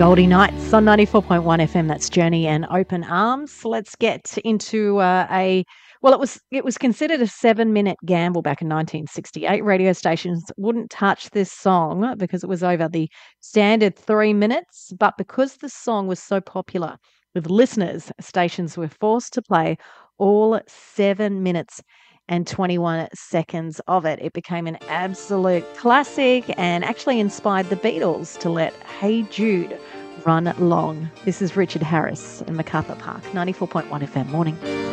Goldie Nights on 94.1 FM. That's Journey and Open Arms. Let's get into it was considered a 7-minute gamble back in 1968. Radio stations wouldn't touch this song because it was over the standard 3 minutes. But because the song was so popular with listeners, stations were forced to play all 7 minutes and 21 seconds of it. It became an absolute classic and actually inspired the Beatles to let Hey Jude run long. This is Richard Harris in MacArthur Park, 94.1 FM morning.